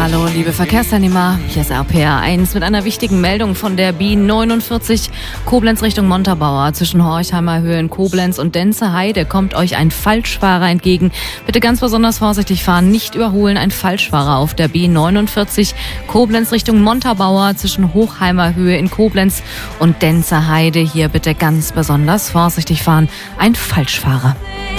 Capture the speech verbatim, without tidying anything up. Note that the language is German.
Hallo, liebe Verkehrsteilnehmer, hier ist R P R eins mit einer wichtigen Meldung von der B neunundvierzig Koblenz Richtung Montabaur. Zwischen Horchheimer Höhe in Koblenz und Denze Heide kommt euch ein Falschfahrer entgegen. Bitte ganz besonders vorsichtig fahren, nicht überholen. Ein Falschfahrer auf der B neunundvierzig Koblenz Richtung Montabaur zwischen Hochheimer Höhe in Koblenz und Denze Heide. Hier bitte ganz besonders vorsichtig fahren. Ein Falschfahrer.